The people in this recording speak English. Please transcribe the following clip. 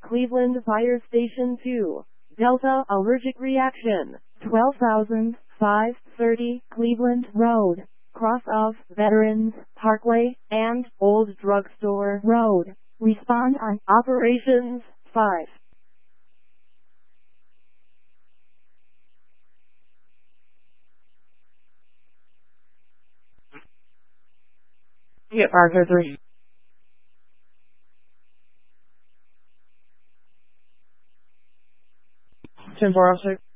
Cleveland Fire Station 2. Delta allergic reaction. 12,530 Cleveland Road. Cross of Veterans Parkway and Old Drugstore Road. Respond on Operations 5. Yep, Arthur 3. 10406.